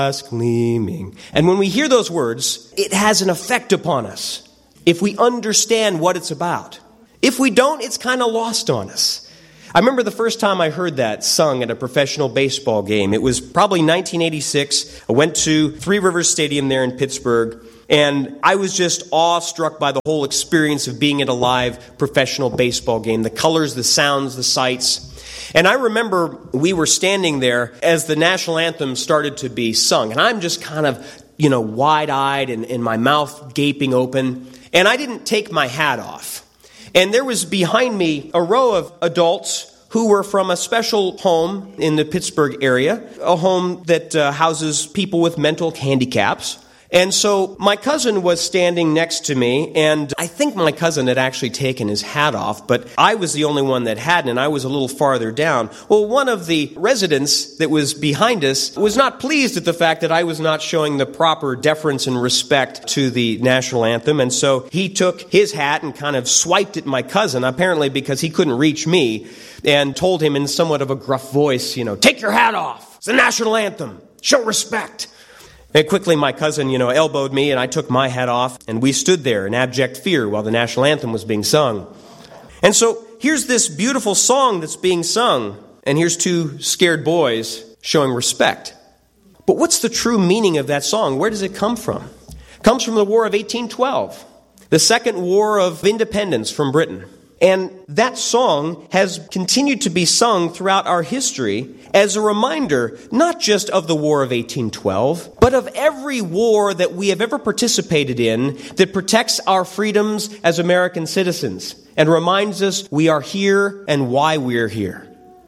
gleaming. And when we hear those words, it has an effect upon us if we understand what it's about. If we don't, it's kind of lost on us. I remember the first time I heard that sung at a professional baseball game. It was probably 1986. I went to Three Rivers Stadium there in Pittsburgh, and I was just awestruck by the whole experience of being at a live professional baseball game. The colors, the sounds, the sights. And I remember we were standing there as the national anthem started to be sung. And I'm just kind of, wide-eyed and my mouth gaping open. And I didn't take my hat off. And there was behind me a row of adults who were from a special home in the Pittsburgh area, a home that houses people with mental handicaps. And so my cousin was standing next to me, and I think my cousin had actually taken his hat off, but I was the only one that hadn't, and I was a little farther down. Well, one of the residents that was behind us was not pleased at the fact that I was not showing the proper deference and respect to the national anthem, and so he took his hat and kind of swiped at my cousin, apparently because he couldn't reach me, and told him in somewhat of a gruff voice, take your hat off. It's the national anthem. Show respect. And quickly my cousin, elbowed me, and I took my hat off, and we stood there in abject fear while the national anthem was being sung. And so here's this beautiful song that's being sung, and here's two scared boys showing respect. But what's the true meaning of that song? Where does it come from? It comes from the War of 1812, the Second War of Independence from Britain. And that song has continued to be sung throughout our history as a reminder, not just of the War of 1812, but of every war that we have ever participated in that protects our freedoms as American citizens and reminds us we are here and why we're here.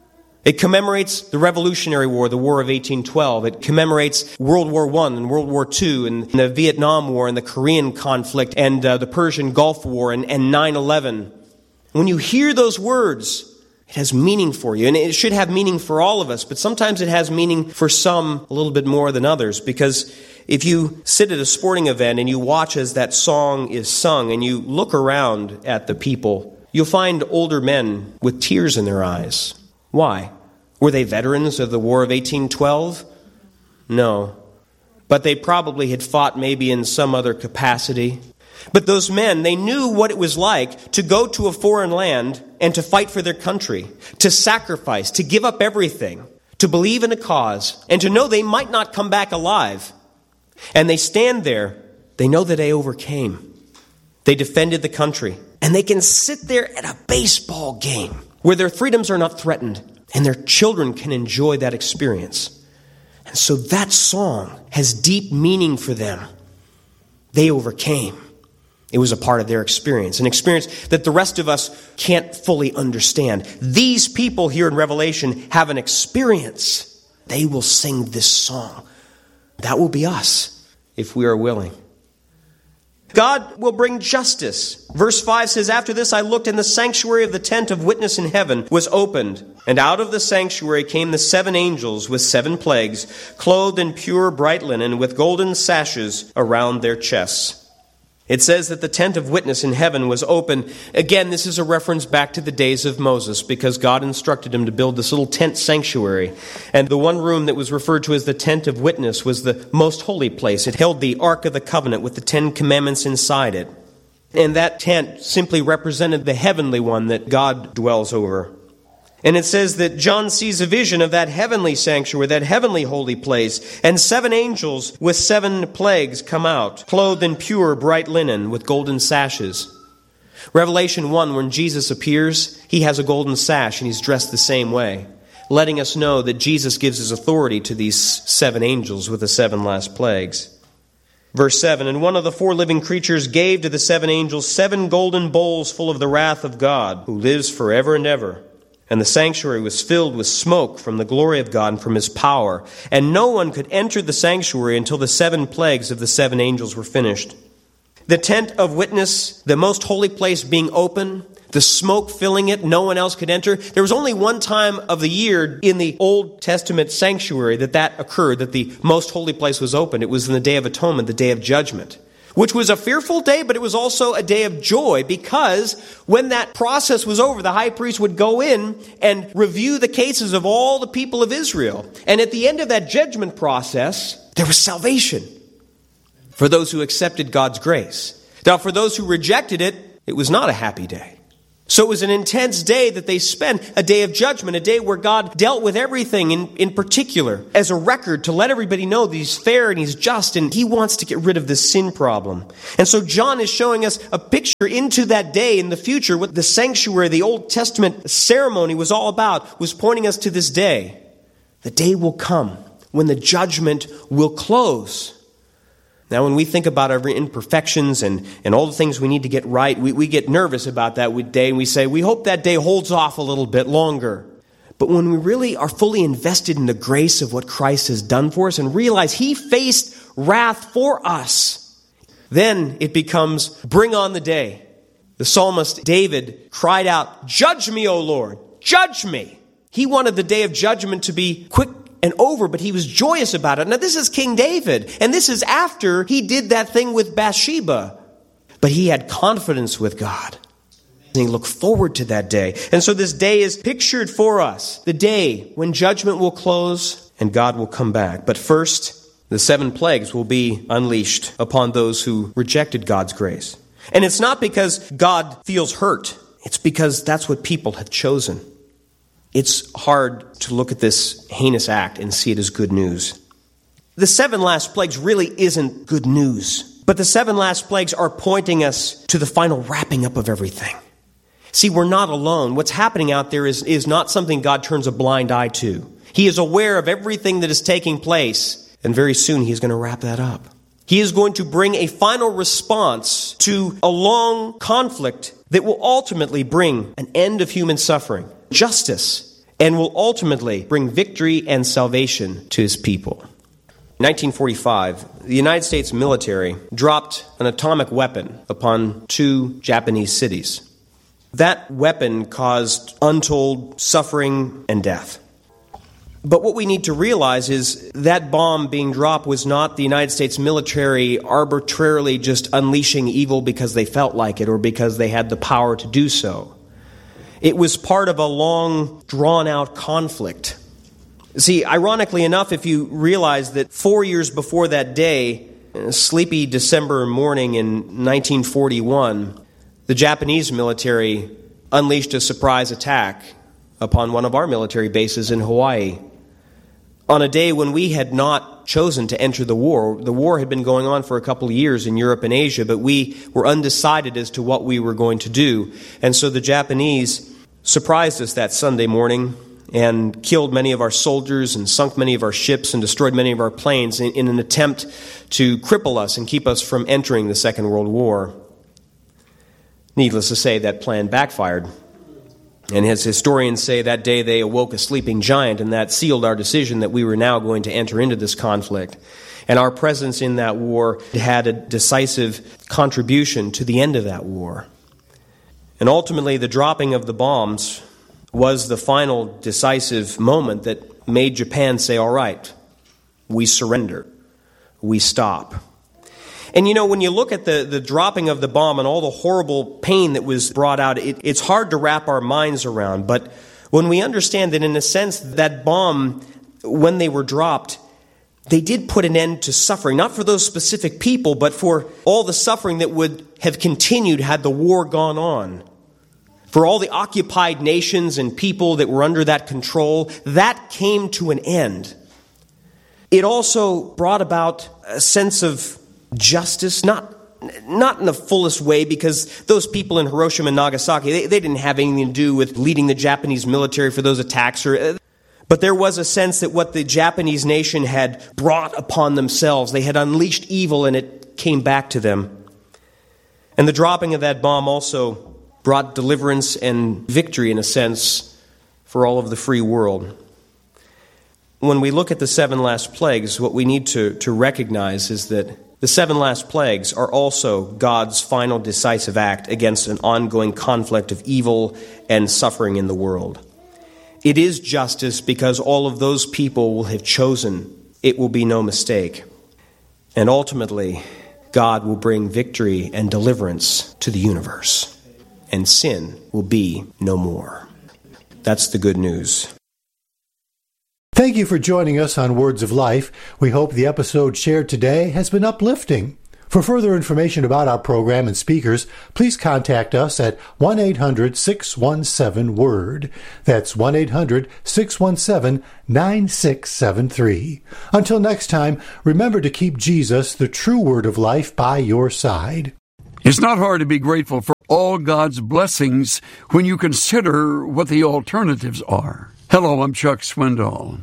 It commemorates the Revolutionary War, the War of 1812. It commemorates World War I and World War II and the Vietnam War and the Korean conflict and the Persian Gulf War and 9/11. When you hear those words, it has meaning for you. And it should have meaning for all of us. But sometimes it has meaning for some a little bit more than others. Because if you sit at a sporting event and you watch as that song is sung and you look around at the people, you'll find older men with tears in their eyes. Why? Were they veterans of the War of 1812? No. But they probably had fought maybe in some other capacity. But those men, they knew what it was like to go to a foreign land and to fight for their country, to sacrifice, to give up everything, to believe in a cause, and to know they might not come back alive. And they stand there. They know that they overcame. They defended the country. And they can sit there at a baseball game where their freedoms are not threatened, and their children can enjoy that experience. And so that song has deep meaning for them. They overcame. It was a part of their experience, an experience that the rest of us can't fully understand. These people here in Revelation have an experience. They will sing this song. That will be us if we are willing. God will bring justice. Verse 5 says, "After this I looked, and the sanctuary of the tent of witness in heaven was opened. And out of the sanctuary came the 7 angels with 7 plagues, clothed in pure bright linen, with golden sashes around their chests." It says that the tent of witness in heaven was open. Again, this is a reference back to the days of Moses, because God instructed him to build this little tent sanctuary. And the one room that was referred to as the tent of witness was the most holy place. It held the Ark of the Covenant with the 10 commandments inside it. And that tent simply represented the heavenly one that God dwells over. And it says that John sees a vision of that heavenly sanctuary, that heavenly holy place, and 7 angels with 7 plagues come out, clothed in pure bright linen with golden sashes. Revelation 1, when Jesus appears, he has a golden sash and he's dressed the same way, letting us know that Jesus gives his authority to these 7 angels with the 7 last plagues. Verse 7, "And one of the 4 living creatures gave to the 7 angels 7 golden bowls full of the wrath of God, who lives forever and ever. And the sanctuary was filled with smoke from the glory of God and from his power. And no one could enter the sanctuary until the 7 plagues of the 7 angels were finished." The tent of witness, the most holy place being open, the smoke filling it, no one else could enter. There was only one time of the year in the Old Testament sanctuary that occurred, that the most holy place was open. It was in the Day of Atonement, the Day of Judgment, which was a fearful day, but it was also a day of joy, because when that process was over, the high priest would go in and review the cases of all the people of Israel. And at the end of that judgment process, there was salvation for those who accepted God's grace. Now, for those who rejected it, it was not a happy day. So it was an intense day that they spent, a day of judgment, a day where God dealt with everything in particular as a record to let everybody know that He's fair and He's just and He wants to get rid of this sin problem. And so John is showing us a picture into that day in the future, what the sanctuary, the Old Testament ceremony was all about, was pointing us to this day. The day will come when the judgment will close. Now, when we think about our imperfections and all the things we need to get right, we get nervous about that day, and we say, we hope that day holds off a little bit longer. But when we really are fully invested in the grace of what Christ has done for us and realize He faced wrath for us, then it becomes, bring on the day. The psalmist David cried out, "Judge me, O Lord, judge me." He wanted the day of judgment to be quick and over, but he was joyous about it. Now, this is King David, and this is after he did that thing with Bathsheba. But he had confidence with God. And he looked forward to that day. And so this day is pictured for us, the day when judgment will close and God will come back. But first, the 7 plagues will be unleashed upon those who rejected God's grace. And it's not because God feels hurt. It's because that's what people have chosen. It's hard to look at this heinous act and see it as good news. The 7 last plagues really isn't good news. But the 7 last plagues are pointing us to the final wrapping up of everything. See, we're not alone. What's happening out there is not something God turns a blind eye to. He is aware of everything that is taking place. And very soon He's going to wrap that up. He is going to bring a final response to a long conflict that will ultimately bring an end of human suffering, justice, and will ultimately bring victory and salvation to His people. In 1945, the United States military dropped an atomic weapon upon 2 Japanese cities. That weapon caused untold suffering and death. But what we need to realize is that bomb being dropped was not the United States military arbitrarily just unleashing evil because they felt like it or because they had the power to do so. It was part of a long, drawn-out conflict. See, ironically enough, if you realize that 4 years before that day, a sleepy December morning in 1941, the Japanese military unleashed a surprise attack upon one of our military bases in Hawaii. On a day when we had not chosen to enter the war had been going on for a couple of years in Europe and Asia, but we were undecided as to what we were going to do. And so the Japanese surprised us that Sunday morning and killed many of our soldiers and sunk many of our ships and destroyed many of our planes in an attempt to cripple us and keep us from entering the Second World War. Needless to say, that plan backfired. And as historians say, that day they awoke a sleeping giant, and that sealed our decision that we were now going to enter into this conflict. And our presence in that war had a decisive contribution to the end of that war. And ultimately, the dropping of the bombs was the final decisive moment that made Japan say, all right, we surrender, we stop. And you know, when you look at the dropping of the bomb and all the horrible pain that was brought out, it's hard to wrap our minds around. But when we understand that in a sense, that bomb, when they were dropped, they did put an end to suffering, not for those specific people, but for all the suffering that would have continued had the war gone on. For all the occupied nations and people that were under that control, that came to an end. It also brought about a sense of justice, not in the fullest way, because those people in Hiroshima and Nagasaki, they didn't have anything to do with leading the Japanese military for those attacks. But there was a sense that what the Japanese nation had brought upon themselves, they had unleashed evil and it came back to them. And the dropping of that bomb also brought deliverance and victory, in a sense, for all of the free world. When we look at the 7 last plagues, what we need to recognize is that the 7 last plagues are also God's final decisive act against an ongoing conflict of evil and suffering in the world. It is justice because all of those people will have chosen. It will be no mistake. And ultimately, God will bring victory and deliverance to the universe. And sin will be no more. That's the good news. Thank you for joining us on Words of Life. We hope the episode shared today has been uplifting. For further information about our program and speakers, please contact us at 1-800-617-WORD. That's 1-800-617-9673. Until next time, remember to keep Jesus, the true Word of Life, by your side. It's not hard to be grateful for all God's blessings when you consider what the alternatives are. Hello, I'm Chuck Swindoll.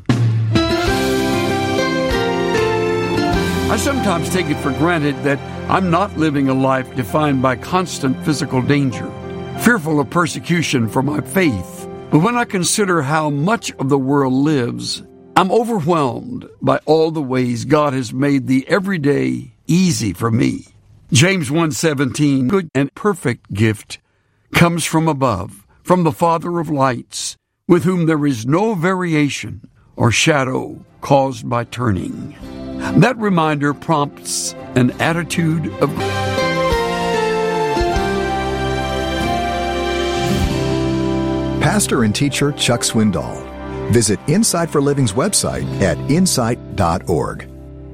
I sometimes take it for granted that I'm not living a life defined by constant physical danger, fearful of persecution for my faith. But when I consider how much of the world lives, I'm overwhelmed by all the ways God has made the everyday easy for me. James 1:17, good and perfect gift comes from above, from the Father of lights, with whom there is no variation or shadow caused by turning. That reminder prompts an attitude of Pastor and teacher Chuck Swindoll. Visit Insight for Living's website at insight.org.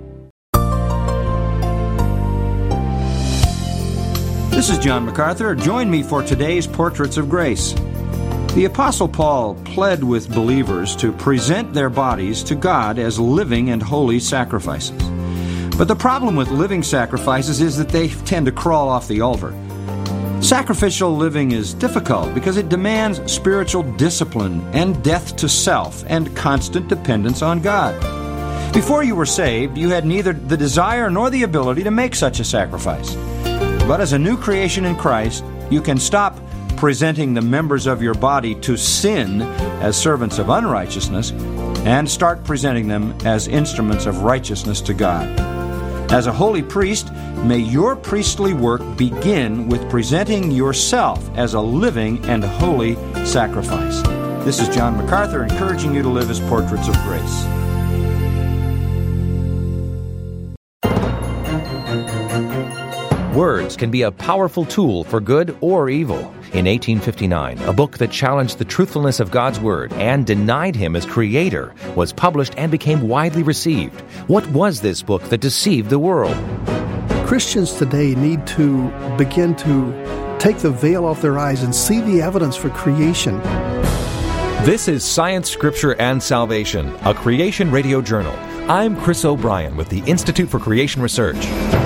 This is John MacArthur. Join me for today's Portraits of Grace. The Apostle Paul pled with believers to present their bodies to God as living and holy sacrifices. But the problem with living sacrifices is that they tend to crawl off the altar. Sacrificial living is difficult because it demands spiritual discipline and death to self and constant dependence on God. Before you were saved, you had neither the desire nor the ability to make such a sacrifice. But as a new creation in Christ, you can stop presenting the members of your body to sin as servants of unrighteousness and start presenting them as instruments of righteousness to God. As a holy priest, may your priestly work begin with presenting yourself as a living and holy sacrifice. This is John MacArthur encouraging you to live as portraits of grace. Words can be a powerful tool for good or evil. In 1859, a book that challenged the truthfulness of God's Word and denied Him as Creator was published and became widely received. What was this book that deceived the world? Christians today need to begin to take the veil off their eyes and see the evidence for creation. This is Science, Scripture, and Salvation, a Creation Radio Journal. I'm Chris O'Brien with the Institute for Creation Research.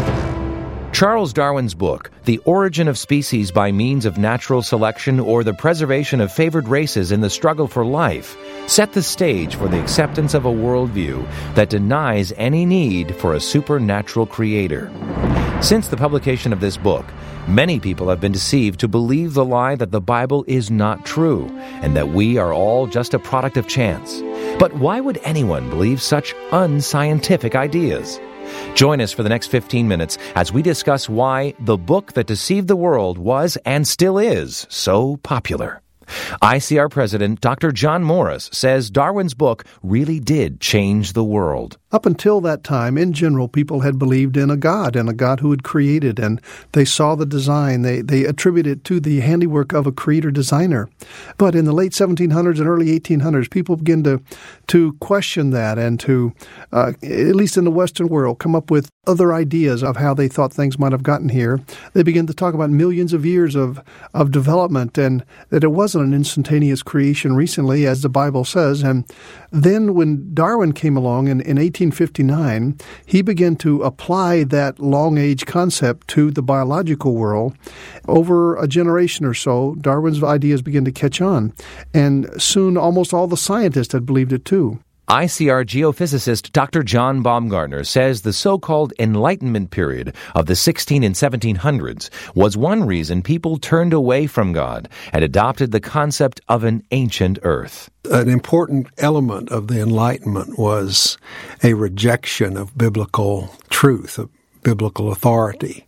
Charles Darwin's book, The Origin of Species by Means of Natural Selection or the Preservation of Favored Races in the Struggle for Life, set the stage for the acceptance of a worldview that denies any need for a supernatural creator. Since the publication of this book, many people have been deceived to believe the lie that the Bible is not true and that we are all just a product of chance. But why would anyone believe such unscientific ideas? Join us for the next 15 minutes as we discuss why the book that deceived the world was and still is so popular. ICR President Dr. John Morris says Darwin's book really did change the world. Up until that time, in general, people had believed in a God who had created, and they saw the design. They attributed it to the handiwork of a creator-designer. But in the late 1700s and early 1800s, people began to question that and to, at least in the Western world, come up with other ideas of how they thought things might have gotten here. They began to talk about millions of years of development and that it wasn't an instantaneous creation recently, as the Bible says. And then when Darwin came along in 1859, he began to apply that long-age concept to the biological world. Over a generation or so, Darwin's ideas began to catch on, and soon almost all the scientists had believed it too. ICR geophysicist Dr. John Baumgartner says the so-called Enlightenment period of the 16 and 1700s was one reason people turned away from God and adopted the concept of an ancient earth. An important element of the Enlightenment was a rejection of biblical truth, of biblical authority.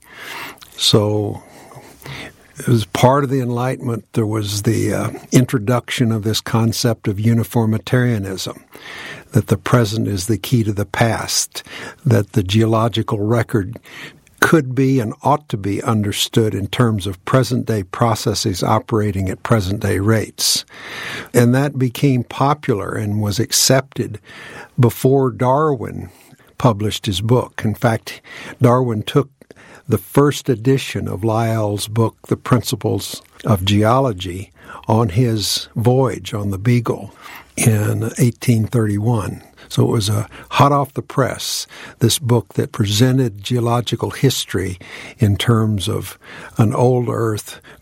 So as part of the Enlightenment, there was the introduction of this concept of uniformitarianism, that the present is the key to the past, that the geological record could be and ought to be understood in terms of present-day processes operating at present-day rates. And that became popular and was accepted before Darwin published his book. In fact, Darwin took the first edition of Lyell's book, The Principles of Geology, on his voyage on the Beagle in 1831. So it was hot off the press, this book that presented geological history in terms of an old Earth